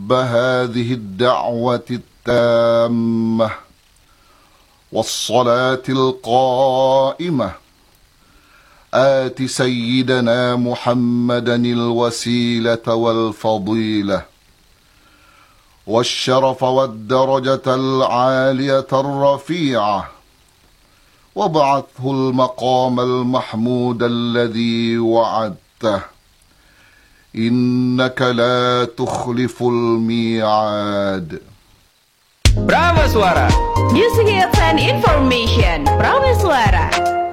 رب هذه الدعوة التامة والصلاة القائمة آت سيدنا محمدا الوسيلة والفضيلة والشرف والدرجة العالية الرفيعة وابعثه المقام المحمود الذي وعدته إنك لا تخلف الميعاد. Prameswara. Music and information. Prameswara.